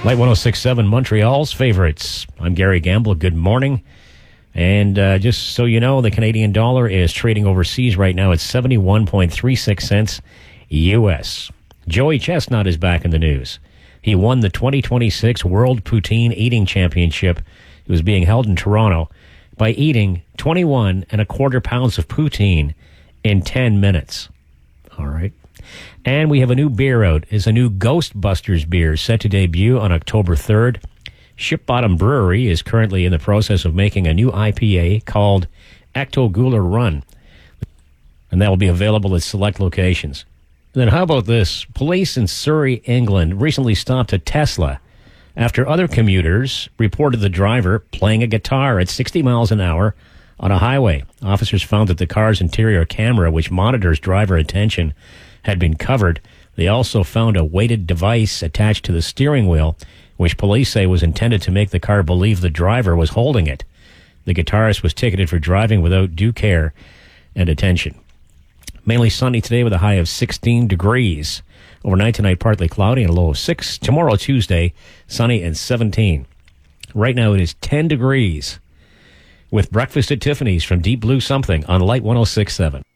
Light 106.7, Montreal's favorites. I'm Gary Gamble. Good morning. And just so you know, the Canadian dollar is trading overseas right now at 71.36 cents U.S. Joey Chestnut is back in the news. He won the 2026 World Poutine Eating Championship. It was being held in Toronto by eating 21 and a quarter pounds of poutine in 10 minutes. All right. And we have a new beer out. It's a new Ghostbusters beer set to debut on October 3rd. Ship Bottom Brewery is currently in the process of making a new IPA called Ecto Cooler Run. And that will be available at select locations. Then how about this? Police in Surrey, England recently stopped a Tesla after other commuters reported the driver playing a guitar at 60 miles an hour on a highway. Officers found that the car's interior camera, which monitors driver attention, had been covered. They also found a weighted device attached to the steering wheel, which police say was intended to make the car believe the driver was holding it. The guitarist was ticketed for driving without due care and attention. Mainly sunny today with a high of 16 degrees. Overnight tonight, partly cloudy and a low of 6. Tomorrow, Tuesday, sunny and 17. Right now it is 10 degrees. With Breakfast at Tiffany's from Deep Blue Something on Light 106.7.